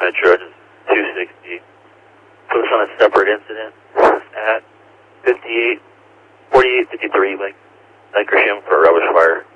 Metro 260. Put us on a separate incident at 4853 Lake Grisham for a rubbish fire.